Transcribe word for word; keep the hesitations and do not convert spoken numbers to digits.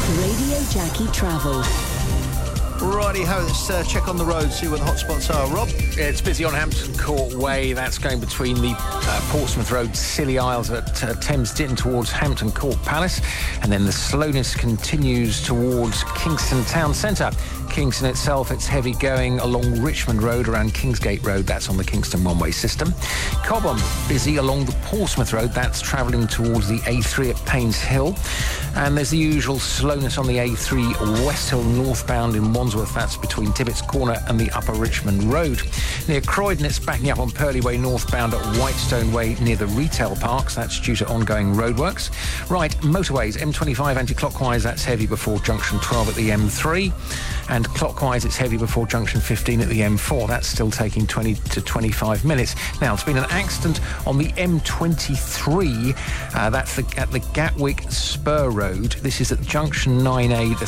Radio Jackie Travel. Righty-ho, let's uh, check on the road, see where the hotspots are. Rob? It's busy on Hampton Court Way. That's going between the uh, Portsmouth Road, Scilly Isles at uh, Thames Ditton towards Hampton Court Palace. And then the slowness continues towards Kingston Town Centre. Kingston itself, it's heavy going along Richmond Road around Kingsgate Road. That's on the Kingston one-way system. Cobham, busy along the Portsmouth Road. That's travelling towards the A three at Paynes Hill. And there's the usual slowness on the A three West Hill northbound in Wandsworth. That's between Tibbets Corner and the Upper Richmond Road. Near Croydon, it's backing up on Purley Way northbound at Whitestone Way near the retail parks. That's due to ongoing roadworks. Right, motorways, M twenty-five anti-clockwise, that's heavy before junction twelve at the M three. And clockwise, it's heavy before junction fifteen at the M four. That's still taking twenty to twenty-five minutes. Now, it's been an accident on the M twenty-three. Uh, that's the, at the Gatwick Spur Road. This is at junction nine A, the